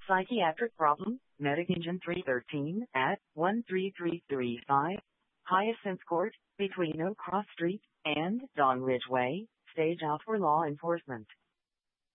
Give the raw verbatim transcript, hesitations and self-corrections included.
Psychiatric problem, Medic Engine three thirteen at one three three three five Hyacinth Court, between Oak Cross Street and Don Ridge Way, stage out for law enforcement.